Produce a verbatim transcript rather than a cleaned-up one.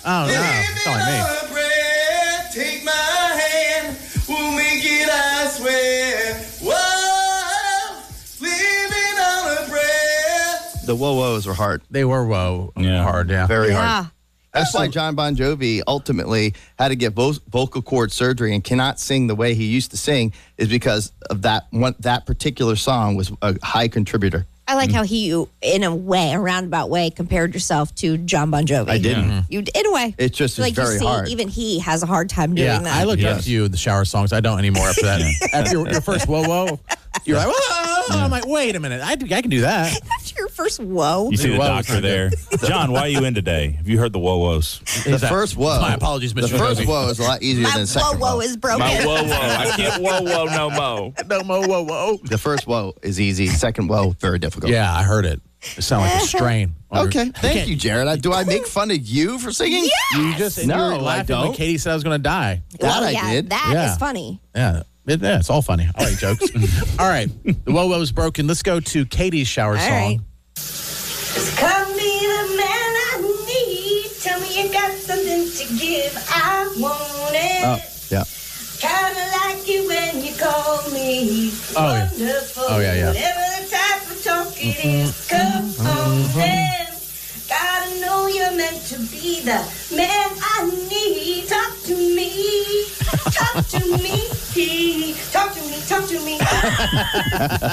Oh, no. It's not like me. On a bread, take my hand. We'll make it, I swear. Whoa, living on a bread. The whoa-whoas were hard. They were whoa Yeah. hard, yeah. Very Yeah. hard. That's why John Bon Jovi ultimately had to get vo- vocal cord surgery and cannot sing the way he used to sing, is because of that one. That particular song was a high contributor. I like how he, in a way, a roundabout way, compared yourself to John Bon Jovi. I didn't. You, in a way. It just is like very you see, hard. even he has a hard time doing Yeah, that. I looked up Yes. to you in the shower songs. I don't anymore after that. After your, your first whoa whoa, you're like, whoa. I'm like, wait a minute. I, do- I can do that. That's your first whoa. You see the Whoa, doctor it's not there. John, why are you in today? Have you heard the whoa-whoas? The first whoa. My apologies, The Mister first Jovi. whoa is a lot easier My than the second whoa whoa. whoa is broken. My whoa-whoa. I can't whoa-whoa no more. No more whoa whoa. The first whoa is easy. Second whoa, very difficult. Yeah, I heard it. It sounded like a strain. on your- Okay. Thank can't- you, Jared. I, do I make fun of you for singing? You just and No, you were I laughing when don't. Katie said I was going to die. That well, I yeah, did. That is Yeah. funny. Yeah. It, yeah, it's all funny. I like jokes. All right. The whoa whoa is broken. Let's go to Katie's shower All song. right. Come be the man I need. Tell me you got something to give. I want it. Oh, yeah. Kinda like you when you call me. Oh, yeah. Wonderful. Oh, yeah, yeah. Whatever the type of talk it is. Come on, then. Gotta know you're meant to be the man I need. Talk to me. Talk to me. Talk to me. Talk to me.